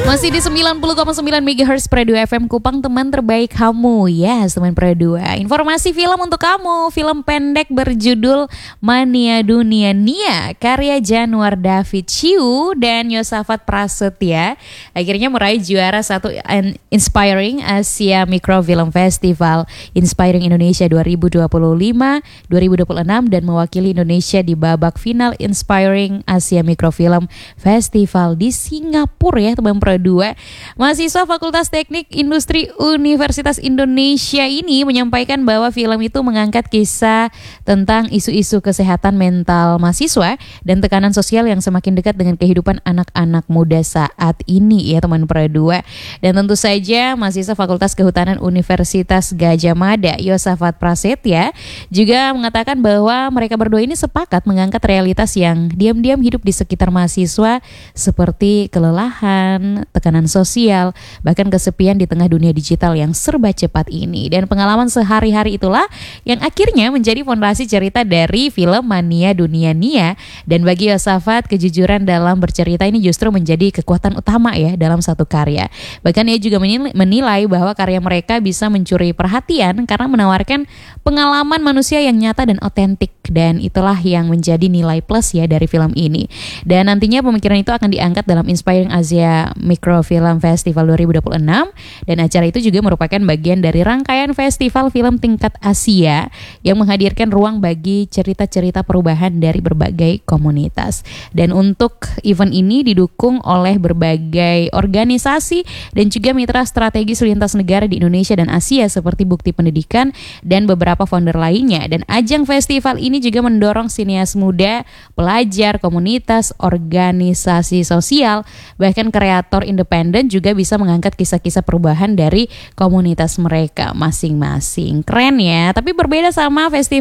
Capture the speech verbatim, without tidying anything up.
Masih di sembilan puluh koma sembilan megahertz Pro dua F M Kupang, teman terbaik kamu. Yes, teman Pro dua. Informasi film untuk kamu. Film pendek berjudul Mania Dunia Nia karya Januar David Chiu dan Yosafat Prasetya akhirnya meraih juara satu Inspiring Asia Microfilm Festival Inspiring Indonesia dua ribu dua puluh lima dua ribu dua puluh enam dan mewakili Indonesia di babak final Inspiring Asia Microfilm Festival di Singapura ya teman Pro dua. Mahasiswa Fakultas Teknik Industri Universitas Indonesia ini menyampaikan bahwa film itu mengangkat kisah tentang isu-isu kesehatan mental mahasiswa dan tekanan sosial yang semakin dekat dengan kehidupan anak-anak muda saat ini ya teman Pro dua. Dan tentu saja mahasiswa Fakultas Kehutanan Universitas Gadjah Mada Yosafat Prasetya juga mengatakan bahwa mereka berdua ini sepakat mengangkat realitas yang diam-diam hidup di sekitar mahasiswa seperti kelelahan, tekanan sosial, bahkan kesepian di tengah dunia digital yang serba cepat ini. Dan pengalaman sehari-hari itulah yang akhirnya menjadi fondasi cerita dari film Mania Dunia Nia. Dan bagi Yosafat, kejujuran dalam bercerita ini justru menjadi kekuatan utama ya dalam satu karya. Bahkan ia juga menilai bahwa karya mereka bisa mencuri perhatian karena menawarkan pengalaman manusia yang nyata dan otentik. Dan itulah yang menjadi nilai plus ya dari film ini. Dan nantinya pemikiran itu akan diangkat dalam Inspiring Asia Microfilm Festival dua ribu dua puluh enam. Dan acara itu juga merupakan bagian dari rangkaian festival film tingkat Asia yang menghadirkan ruang bagi cerita-cerita perubahan dari berbagai komunitas. Dan untuk event ini didukung oleh berbagai organisasi dan juga mitra strategis lintas negara di Indonesia dan Asia seperti Bukti Pendidikan dan beberapa founder lainnya. Dan ajang festival ini juga mendorong sinias muda, pelajar, komunitas, organisasi sosial, bahkan kreator independen juga bisa mengangkat kisah-kisah perubahan dari komunitas mereka masing-masing. Keren ya, tapi berbeda sama festival